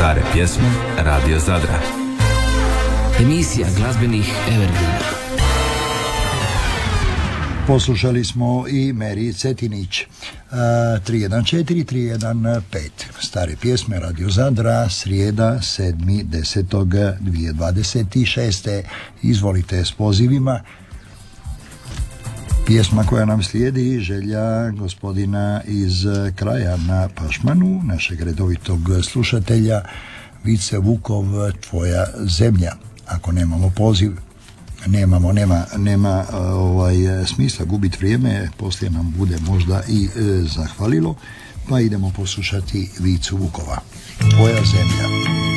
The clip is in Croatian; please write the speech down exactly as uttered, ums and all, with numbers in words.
Stare pjesme Radio Zadra. Emisija glazbenih evergrina. Poslušali smo i Meri Cetinić. tri jedan četiri tri jedan pet. Stare pjesme Radio Zadra, srijeda sedmi desetog dvije tisuće dvadeset šeste. Izvolite s pozivima. Pjesma koja nam slijedi, želja gospodina iz kraja na Pašmanu, našeg redovitog slušatelja, Vice Vukov, Tvoja zemlja. Ako nemamo poziv, nemamo, nema, nema ovaj, smisla gubiti vrijeme, poslije nam bude možda i e, zahvalilo, pa idemo poslušati Vicu Vukova, Tvoja zemlja.